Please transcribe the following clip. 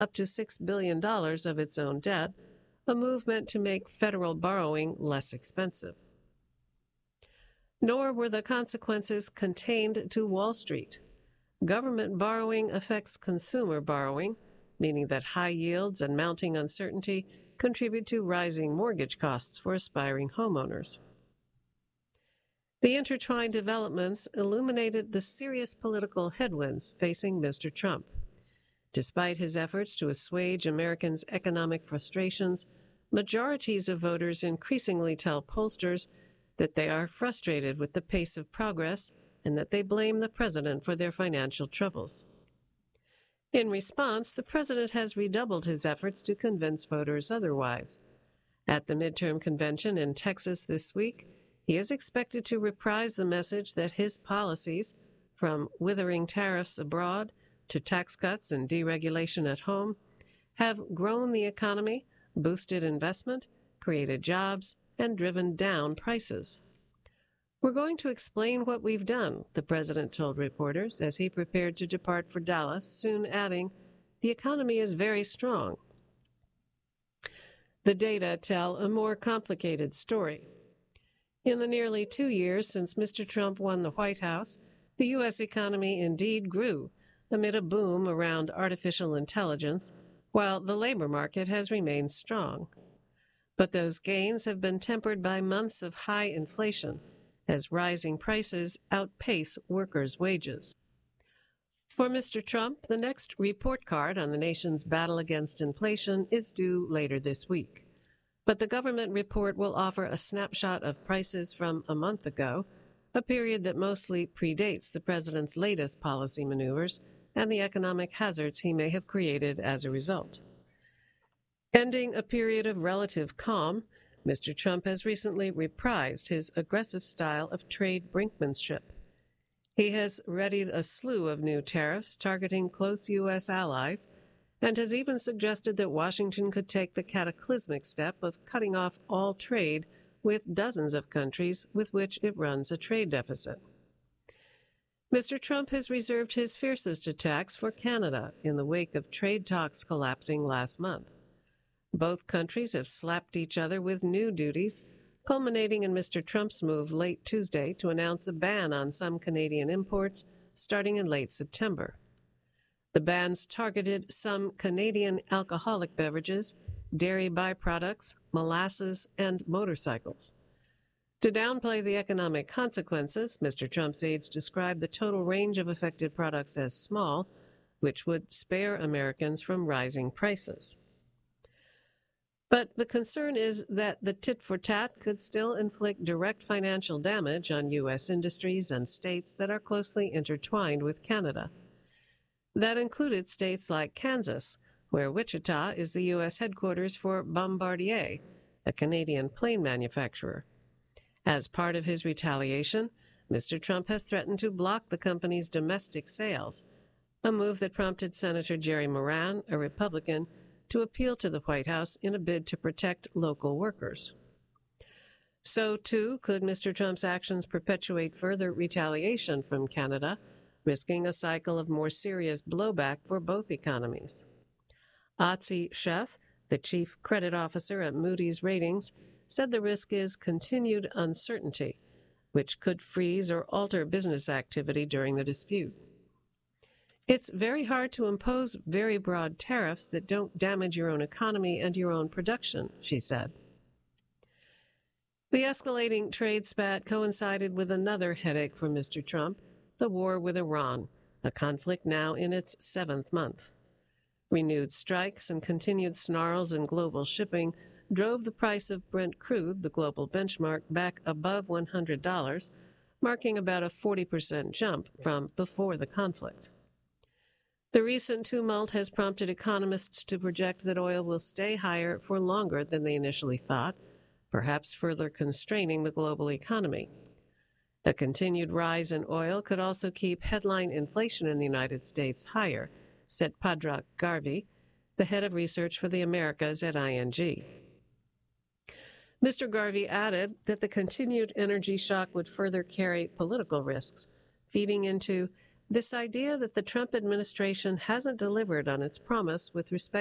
up to $6 billion of its own debt, a move meant to make federal borrowing less expensive. Nor were the consequences contained to Wall Street. Government borrowing affects consumer borrowing, meaning that high yields and mounting uncertainty contribute to rising mortgage costs for aspiring homeowners. The intertwined developments illuminated the serious political headwinds facing Mr. Trump. Despite his efforts to assuage Americans' economic frustrations, majorities of voters increasingly tell pollsters that they are frustrated with the pace of progress and that they blame the president for their financial troubles. In response, the president has redoubled his efforts to convince voters otherwise. At the midterm convention in Texas this week, he is expected to reprise the message that his policies, from withering tariffs abroad to tax cuts and deregulation at home, have grown the economy, boosted investment, created jobs, and driven down prices. "We're going to explain what we've done," the president told reporters as he prepared to depart for Dallas, soon adding, "The economy is very strong." The data tell a more complicated story. In the nearly 2 years since Mr. Trump won the White House, the U.S. economy indeed grew amid a boom around artificial intelligence, while the labor market has remained strong. But those gains have been tempered by months of high inflation, as rising prices outpace workers' wages. For Mr. Trump, the next report card on the nation's battle against inflation is due later this week. But the government report will offer a snapshot of prices from a month ago, a period that mostly predates the president's latest policy maneuvers and the economic hazards he may have created as a result. Ending a period of relative calm, Mr. Trump has recently reprised his aggressive style of trade brinkmanship. He has readied a slew of new tariffs targeting close U.S. allies, and has even suggested that Washington could take the cataclysmic step of cutting off all trade with dozens of countries with which it runs a trade deficit. Mr. Trump has reserved his fiercest attacks for Canada in the wake of trade talks collapsing last month. Both countries have slapped each other with new duties, culminating in Mr. Trump's move late Tuesday to announce a ban on some Canadian imports starting in late September. The bans targeted some Canadian alcoholic beverages, dairy byproducts, molasses, and motorcycles. To downplay the economic consequences, Mr. Trump's aides described the total range of affected products as small, which would spare Americans from rising prices. But the concern is that the tit-for-tat could still inflict direct financial damage on U.S. industries and states that are closely intertwined with Canada. That included states like Kansas, where Wichita is the U.S. headquarters for Bombardier, a Canadian plane manufacturer. As part of his retaliation, Mr. Trump has threatened to block the company's domestic sales, a move that prompted Senator Jerry Moran, a Republican, to appeal to the White House in a bid to protect local workers. So, too, could Mr. Trump's actions perpetuate further retaliation from Canada, risking a cycle of more serious blowback for both economies. Otzi Sheth, the chief credit officer at Moody's Ratings, said the risk is continued uncertainty, which could freeze or alter business activity during the dispute. "It's very hard to impose very broad tariffs that don't damage your own economy and your own production," she said. The escalating trade spat coincided with another headache for Mr. Trump, the war with Iran, a conflict now in its 7th month. Renewed strikes and continued snarls in global shipping drove the price of Brent crude, the global benchmark, back above $100, marking about a 40% jump from before the conflict. The recent tumult has prompted economists to project that oil will stay higher for longer than they initially thought, perhaps further constraining the global economy. A continued rise in oil could also keep headline inflation in the United States higher, said Padraig Garvey, the head of research for the Americas at ING. Mr. Garvey added that the continued energy shock would further carry political risks, feeding into This idea that the Trump administration hasn't delivered on its promise with respect